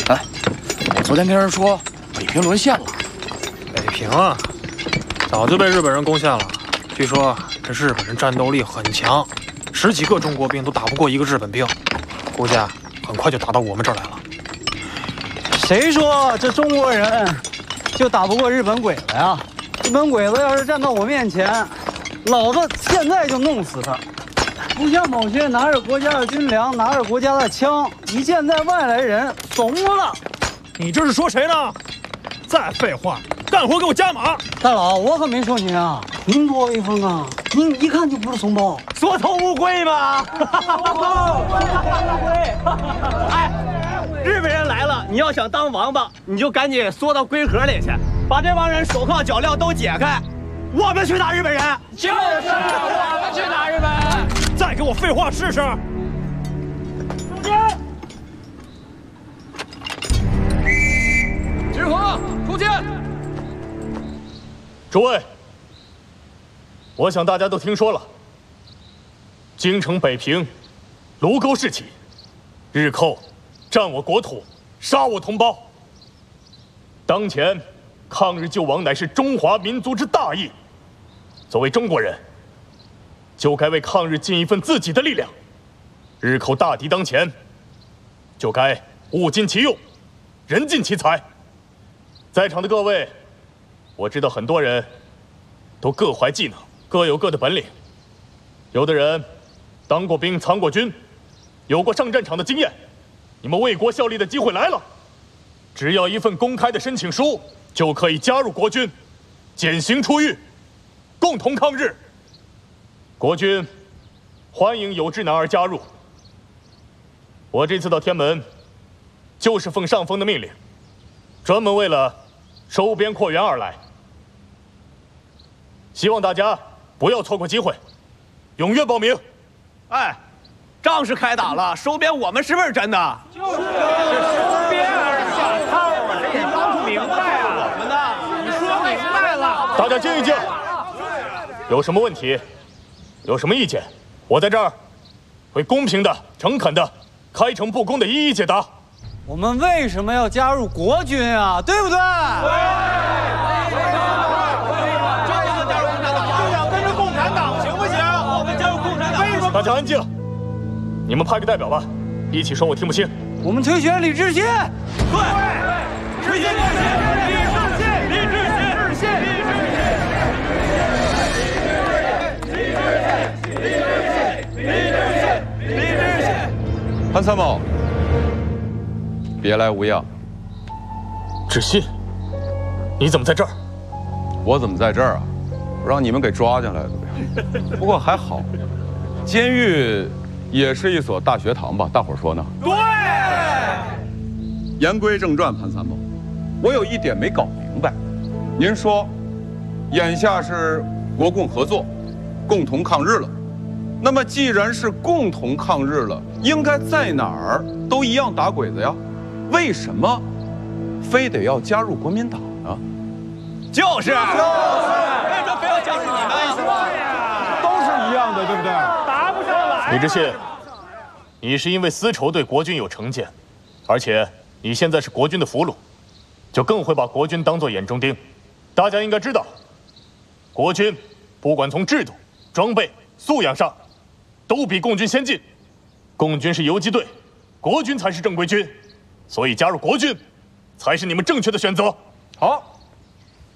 哎，我昨天跟人说北平沦陷了。 北平啊，早就被日本人攻陷了。据说这日本人战斗力很强，10几个中国兵都打不过一个日本兵，估计很快就打到我们这儿来了。 谁说这中国人就打不过日本鬼子呀？日本鬼子要是站到我面前，老子现在就弄死他。不像某些拿着国家的军粮、拿着国家的枪，一见在外来人怂了。 你这是说谁呢？再废话，干活给我加码！ 大佬，我可没说您啊，您多威风啊！您一看就不是怂包， 缩头乌龟嘛！哎，日本人来了，你要想当王八，你就赶紧缩到龟壳里去，把这帮人手铐脚镣都解开，我们去打日本人。 就是我们去打日本。 再给我废话试试！ 集合，出击！ 诸位，我想大家都听说了，京城北平，卢沟士起，日寇占我国土，杀我同胞。当前抗日救亡乃是中华民族之大义，作为中国人，就该为抗日尽一份自己的力量。日寇大敌当前，就该物尽其用，人尽其才。在场的各位，我知道很多人都各怀技能，各有各的本领。有的人当过兵，参过军，有过上战场的经验。你们为国效力的机会来了，只要一份公开的申请书，就可以加入国军，减刑出狱，共同抗日。国军欢迎有志男儿加入。我这次到天门，就是奉上峰的命令，专门为了收编扩员而来。希望大家不要错过机会，踊跃报名。 哎，仗是开打了，收编我们是不是真的？ 就是收编而已，小套啊，这也当不明白啊！ 我们的， 你说明白了。 大家静一静，有什么问题，有什么意见，我在这儿会公平的、诚恳的、开诚布公的一一解答。 我们为什么要加入国军啊？对不对？ 大家安静，你们派个代表吧，一起说我听不清。 我们推选李志新。 对，志新， 潘参谋，别来无恙。 志新，你怎么在这儿？ 我怎么在这儿啊？我让你们给抓进来的呗。不过还好，监狱也是一所大学堂吧？大伙儿说呢？ 对。 言归正传，潘参谋，我有一点没搞明白。您说，眼下是国共合作，共同抗日了。那么既然是共同抗日了，应该在哪儿都一样打鬼子呀？为什么非得要加入国民党呢？ 就是，为什么非要加入你们？ 都是一样的，对不对？答不上来。 李知信，你是因为私仇对国军有成见，而且你现在是国军的俘虏，就更会把国军当作眼中钉。大家应该知道，国军不管从制度、装备、素养上，都比共军先进。共军是游击队，国军才是正规军，所以加入国军才是你们正确的选择。 好。